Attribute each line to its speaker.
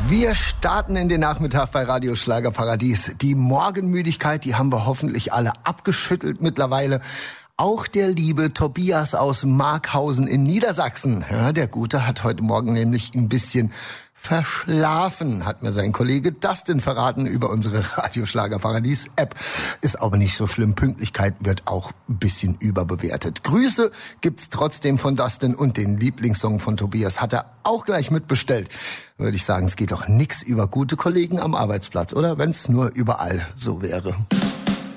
Speaker 1: Wir starten in den Nachmittag bei Radio Schlagerparadies. Die Morgenmüdigkeit, die haben wir hoffentlich alle abgeschüttelt mittlerweile. Auch der liebe Tobias aus Markhausen in Niedersachsen. Ja, der Gute hat heute Morgen nämlich ein bisschen verschlafen, hat mir sein Kollege Dustin verraten über unsere Radio Schlagerparadies-App. Ist aber nicht so schlimm. Pünktlichkeit wird auch ein bisschen überbewertet. Grüße gibt's trotzdem von Dustin und den Lieblingssong von Tobias hat er auch gleich mitbestellt. Würde ich sagen, es geht doch nix über gute Kollegen am Arbeitsplatz, oder? Wenn's nur überall so wäre.